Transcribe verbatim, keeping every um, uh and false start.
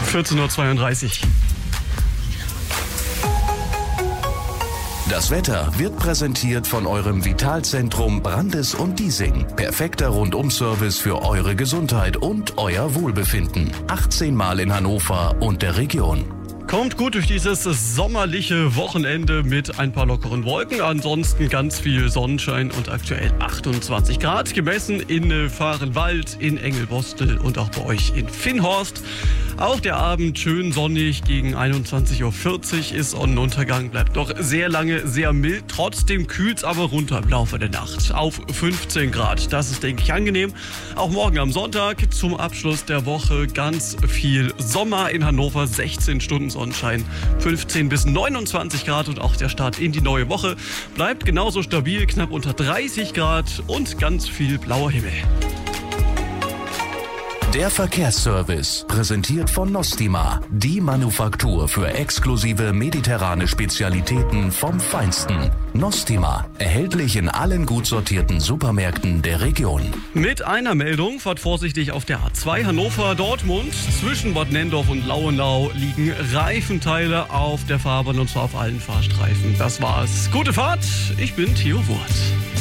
vierzehn Uhr zweiunddreißig. Das Wetter wird präsentiert von eurem Vitalzentrum Brandes und Diesing. Perfekter Rundum-Service für eure Gesundheit und euer Wohlbefinden. achtzehn Mal in Hannover und der Region. Kommt gut durch dieses sommerliche Wochenende mit ein paar lockeren Wolken. Ansonsten ganz viel Sonnenschein und aktuell achtundzwanzig Grad. Gemessen in Vahrenwald, in Engelbostel und auch bei euch in Finnhorst. Auch der Abend schön sonnig, gegen einundzwanzig Uhr vierzig ist Sonnenuntergang. Bleibt doch sehr lange sehr mild. Trotzdem kühlt es aber runter im Laufe der Nacht auf fünfzehn Grad. Das ist, denke ich, angenehm. Auch morgen am Sonntag zum Abschluss der Woche ganz viel Sommer in Hannover. sechzehn Stunden Sonnenschein, fünfzehn bis neunundzwanzig Grad und auch der Start in die neue Woche bleibt genauso stabil, knapp unter dreißig Grad und ganz viel blauer Himmel. Der Verkehrsservice, präsentiert von Nostima, die Manufaktur für exklusive mediterrane Spezialitäten vom Feinsten. Nostima, erhältlich in allen gut sortierten Supermärkten der Region. Mit einer Meldung, fahrt vorsichtig auf der A zwei Hannover-Dortmund. Zwischen Bad Nendorf und Lauenau liegen Reifenteile auf der Fahrbahn und zwar auf allen Fahrstreifen. Das war's. Gute Fahrt, ich bin Theo Wurth.